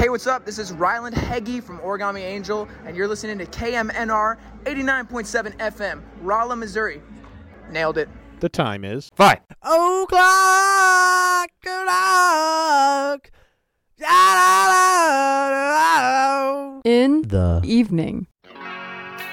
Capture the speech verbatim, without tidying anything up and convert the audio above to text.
Hey, what's up? This is Ryland Heggie from Origami Angel, and you're listening to K M N R eighty-nine point seven F M, Rolla, Missouri. Nailed it. The time is five. O'clock, o'clock. In The evening.